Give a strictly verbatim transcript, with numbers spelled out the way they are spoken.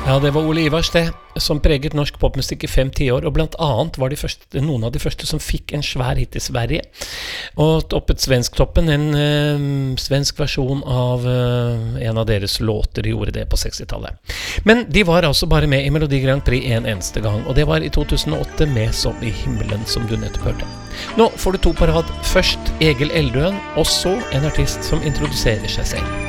Ja, det var Ole Ivars det, som preget norsk popmusikk i fem tiår, og blant annet var de første, noen av de første som fikk en svær hit i Sverige, og toppet svensktoppen, en eh, svensk versjon av eh, en av deres låter, de gjorde det på sekstitallet. Men de var altså bare med i Melodi Grand Prix en eneste gang, og det var i to tusen og åtte med Som i himmelen, som du nettopp hørte. Nå får du to på rad, først Egil Eldøen, og så en artist som introduserer seg selv.